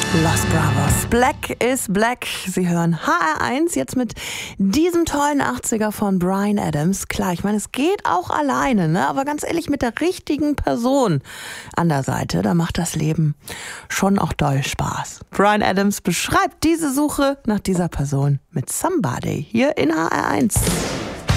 Los Bravos. Black is Black. Sie hören HR1 jetzt mit diesem tollen 80er von Bryan Adams. Klar, ich meine, es geht auch alleine, ne? Aber ganz ehrlich, mit der richtigen Person an der Seite, da macht das Leben schon auch doll Spaß. Bryan Adams beschreibt diese Suche nach dieser Person mit Somebody hier in HR1.